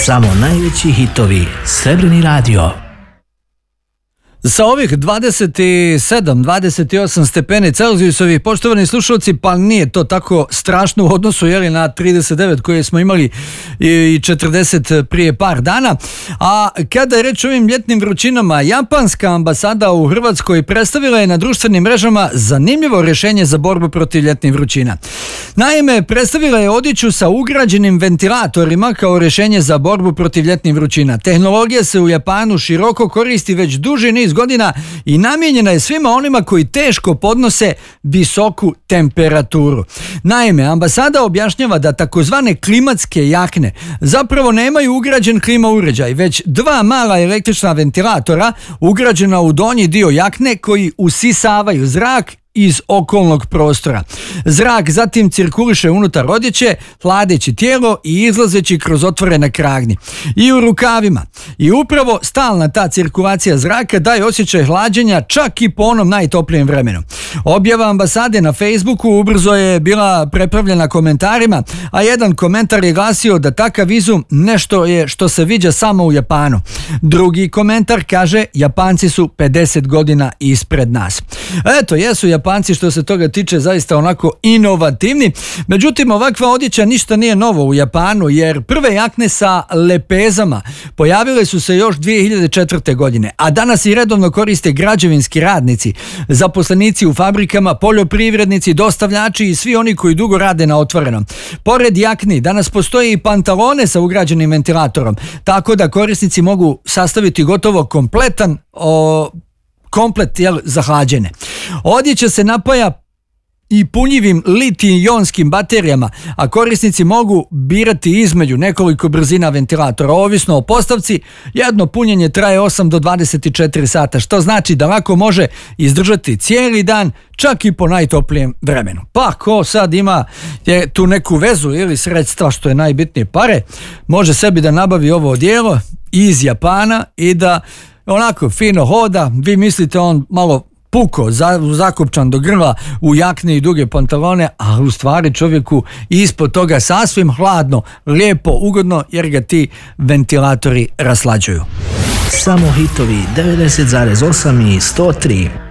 Samo najveći hitovi. Srebrni radio. Sa ovih 27-28 stepeni Celzijusovih, poštovani slušalci, pa nije to tako strašno u odnosu na 39 koje smo imali i 40 prije par dana. A kada je reč o ovim ljetnim vrućinama, japanska ambasada u Hrvatskoj predstavila je na društvenim mrežama zanimljivo rješenje za borbu protiv ljetnih vrućina. Naime, predstavila je odjeću sa ugrađenim ventilatorima kao rješenje za borbu protiv ljetnih vrućina. Tehnologija se u Japanu široko koristi već duži niz godina i namijenjena je svima onima koji teško podnose visoku temperaturu. Naime, ambasada objašnjava da takozvane klimatske jakne zapravo nemaju ugrađen klima uređaj, već dva mala električna ventilatora ugrađena u donji dio jakne koji usisavaju zrak iz okolnog prostora. Zrak zatim cirkuliše unutar odjeće, hladeći tijelo i izlazeći kroz otvorene kragni. I u rukavima. I upravo stalna ta cirkulacija zraka daje osjećaj hlađenja čak i po onom najtoplijem vremenu. Objava ambasade na Facebooku ubrzo je bila prepravljena komentarima, a jedan komentar je glasio da takav izum nešto je što se viđa samo u Japanu. Drugi komentar kaže: Japanci su 50 godina ispred nas. Eto, jesu Japanci što se toga tiče zaista onako inovativni. Međutim, ovakva odjeća ništa nije novo u Japanu, jer prve jakne sa lepezama pojavile su se još 2004. godine, a danas i redovno koriste građevinski radnici, zaposlenici u fabrikama, poljoprivrednici, dostavljači i svi oni koji dugo rade na otvorenom. Pored jakni danas postoje i pantalone sa ugrađenim ventilatorom, tako da korisnici mogu sastaviti gotovo komplet za hlađenje. Odjeća se napaja i punjivim litij-ionskim baterijama, a korisnici mogu birati između nekoliko brzina ventilatora. Ovisno o postavci, jedno punjenje traje 8 do 24 sata, što znači da lako može izdržati cijeli dan, čak i po najtoplijem vremenu. Pa ko sad ima tu neku vezu ili sredstva, što je najbitnije pare, može sebi da nabavi ovo odijelo iz Japana i da onako fino hoda. Vi mislite on malo puko, zakopčan do grla u jakne i duge pantalone, a u stvari čovjeku ispod toga sasvim hladno, lijepo, ugodno, jer ga ti ventilatori raslađuju. Samo hitovi 90,8 i 103.